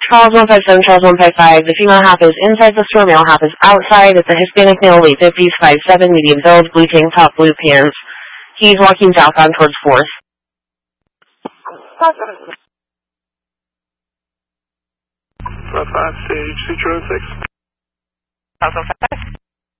Charles 157, Charles 155. The female half is inside the store, male half is outside. It's a Hispanic male, late 50s, 5'7", medium build, blue tank top, blue pants. He's walking southbound towards 4th. Stage 206.